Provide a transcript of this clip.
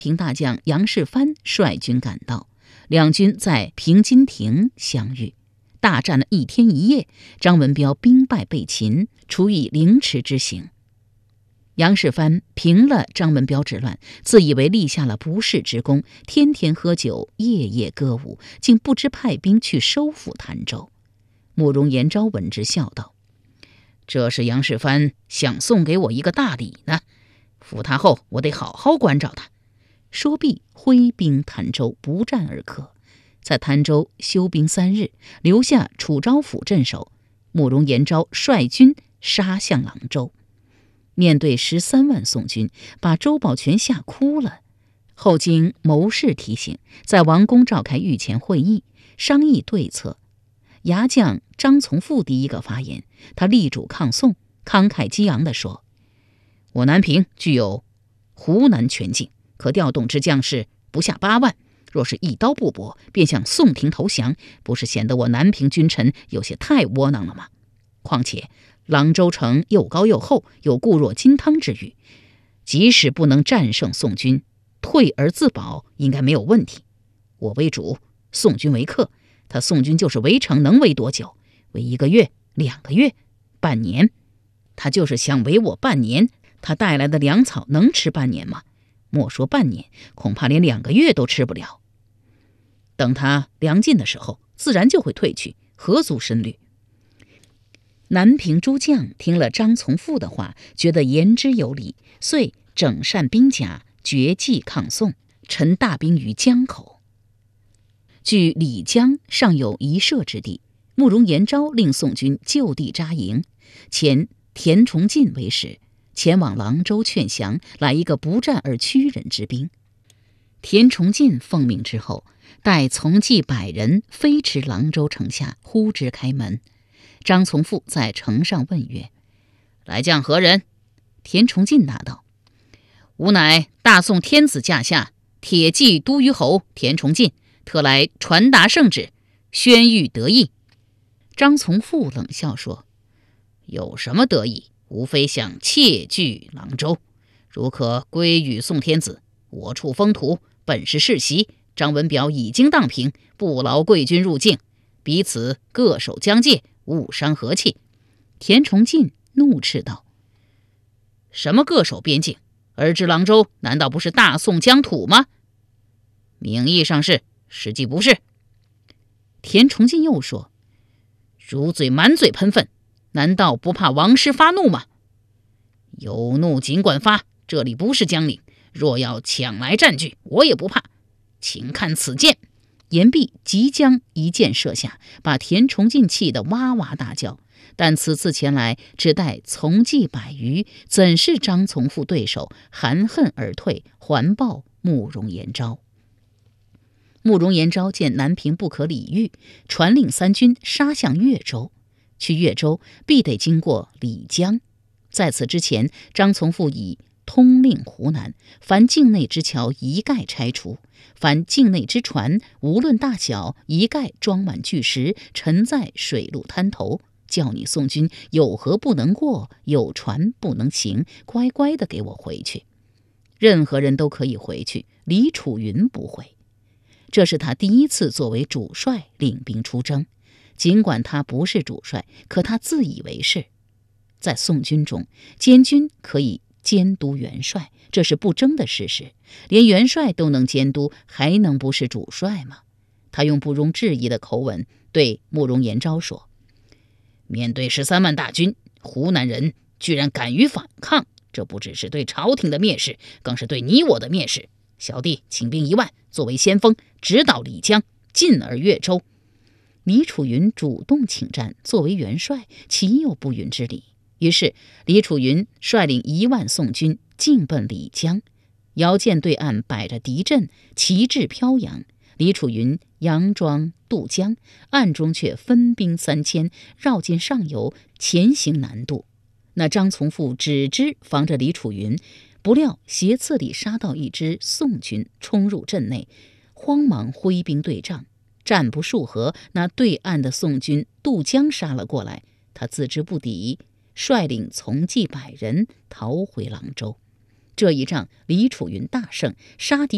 平大将杨世蕃率军赶到，两军在平津亭相遇，大战了1天1夜，张文彪兵败被擒，处以凌迟之刑。杨世蕃平了张文彪之乱，自以为立下了不世之功，天天喝酒，夜夜歌舞，竟不知派兵去收复潭州。慕容延昭闻之，笑道：“这是杨世蕃想送给我一个大礼呢，俘他后我得好好关照他。”说毕，挥兵潭州，不战而克。在潭州休兵3日，留下楚昭甫镇守。慕容延昭率军杀向郎州，面对13万宋军，把周保全吓哭了。后经谋士提醒，在王宫召开御前会议，商议对策。牙将张从父第一个发言，他力主抗宋，慷慨激昂地说：“我南平具有湖南全境，可调动之将士不下8万，若是一刀不搏，便向宋廷投降，不是显得我南平君臣有些太窝囊了吗？况且郎州城又高又厚，有固若金汤之誉，即使不能战胜宋军，退而自保应该没有问题。我为主，宋军为客，他宋军就是围城，能围多久？围1个月、2个月、半年？他就是想围我半年，他带来的粮草能吃半年吗？莫说半年，恐怕连2个月都吃不了。等他粮尽的时候，自然就会退去，何足深虑。”南平诸将听了张从父的话，觉得言之有理，遂整善兵甲，决计抗宋，陈大兵于江口。距李江尚有1射之地，慕容延昭令宋军就地扎营，前田崇进为使，前往郎州劝降，来一个不战而屈人之兵。田崇进奉命之后，待从骑100人飞驰郎州城下，呼之开门。张从父在城上问曰：“来将何人？”田崇进答道：“吾乃大宋天子驾下铁骑都虞侯田崇进，特来传达圣旨，宣谕得意。”张从父冷笑说：“有什么得意？无非想窃据郎州，如可归与宋天子，我处封土，本是世袭。张文表已经荡平，不劳贵军入境，彼此各守疆界，勿伤和气。”田崇进怒斥道：“什么各守边境？而知郎州难道不是大宋疆土吗？名义上是，实际不是。”田崇进又说：“如嘴满嘴喷粪，难道不怕王师发怒吗？有怒尽管发，这里不是江陵，若要抢来占据，我也不怕。请看此剑。”言毕，即将一箭射下，把田崇进气得哇哇大叫。但此次前来只带从骑100余，怎是张从父对手？含恨而退，还报慕容延昭。慕容延昭见南平不可理喻，传令3军杀向越州。去越州必得经过李江，在此之前，张从父已通令湖南，凡境内之桥一概拆除，凡境内之船无论大小，一概装满巨石，沉在水陆滩头，叫你宋军有河不能过，有船不能行，乖乖的给我回去。任何人都可以回去，李楚云不回。这是他第1次作为主帅领兵出征，尽管他不是主帅，可他自以为是。在宋军中，监军可以监督元帅，这是不争的事实，连元帅都能监督，还能不是主帅吗？他用不容置疑的口吻对慕容延昭说：“面对13万大军，湖南人居然敢于反抗，这不只是对朝廷的蔑视，更是对你我的蔑视。小弟请兵1万，作为先锋，直捣李江，进而越州。”李楚云主动请战，作为元帅，岂有不允之理？于是李楚云率领1万宋军进奔李江。遥见对岸摆着敌阵，旗帜飘扬，李楚云佯装渡江，暗中却分兵3000，绕进上游，前行难渡。那张从父只知防着李楚云，不料斜刺里杀到一支宋军冲入阵内，慌忙挥兵对仗，战不数合，那对岸的宋军渡江杀了过来，他自知不敌，率领从骑100人逃回郎州。这一仗李楚云大胜，杀敌